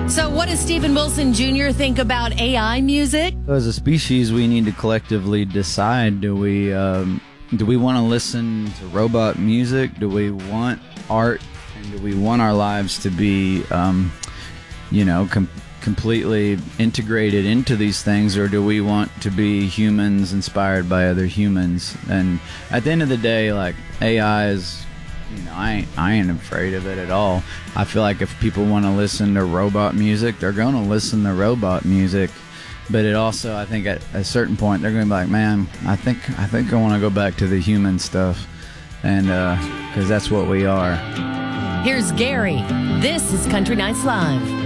So what does Stephen Wilson Jr. think about AI music? As a species, we need to collectively decide, do we want to listen to robot music? Do we want art? And do we want our lives to be, completely integrated into these things? Or do we want to be humans inspired by other humans? And at the end of the day, like, AI is... I ain't afraid of it at all. I feel like if people want to listen to robot music, they're going to listen to robot music. But it also, I think at a certain point, they're going to be like, man, I think I want to go back to the human stuff. And because that's what we are. Here's Gary. This is Country Nights Live.